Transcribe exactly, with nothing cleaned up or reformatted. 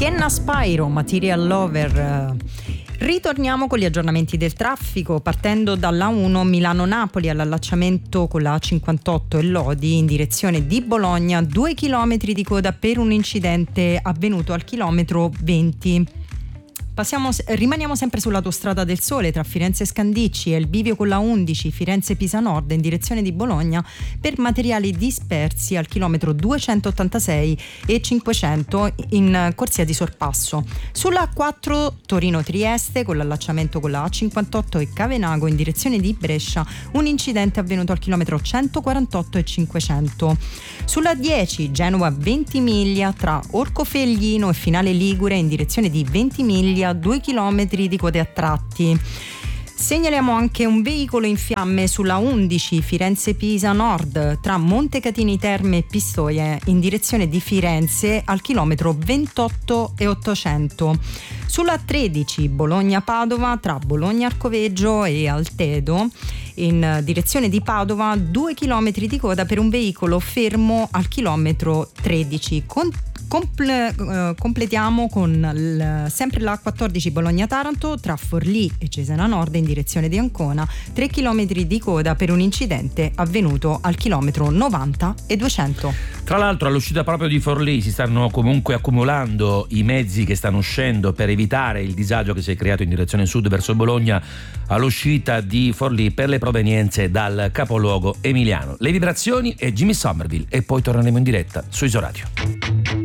Sienna Spyro, Material Lover. Ritorniamo con gli aggiornamenti del traffico, partendo dalla A uno Milano-Napoli all'allacciamento con la A cinquantotto e Lodi in direzione di Bologna, due chilometri di coda per un incidente avvenuto al chilometro venti. Passiamo, rimaniamo sempre sull'autostrada del Sole tra Firenze Scandicci e il bivio con la undici Firenze-Pisa Nord in direzione di Bologna per materiali dispersi al chilometro duecentottantasei e cinquecento in corsia di sorpasso. Sulla A quattro Torino-Trieste con l'allacciamento con la A cinquantotto e Cavenago in direzione di Brescia, un incidente avvenuto al chilometro centoquarantotto e cinquecento. Sulla dieci Genova-Ventimiglia tra Orcofelglino e Finale Ligure in direzione di Ventimiglia, due chilometri di code a tratti. Segnaliamo anche un veicolo in fiamme sulla undici Firenze-Pisa Nord tra Montecatini Terme e Pistoia in direzione di Firenze al chilometro ventotto e ottocento. Sulla tredici Bologna-Padova tra Bologna-Arcoveggio e Altedo in direzione di Padova, due chilometri di coda per un veicolo fermo al chilometro tredici. Con Comple- uh, completiamo con il, sempre la quattordici Bologna-Taranto tra Forlì e Cesena Nord in direzione di Ancona, tre chilometri di coda per un incidente avvenuto al chilometro novanta e duecento. Tra l'altro all'uscita proprio di Forlì si stanno comunque accumulando i mezzi che stanno uscendo per evitare il disagio che si è creato in direzione sud verso Bologna all'uscita di Forlì per le provenienze dal capoluogo emiliano. Le vibrazioni e Jimmy Somerville e poi torneremo in diretta su Isoradio.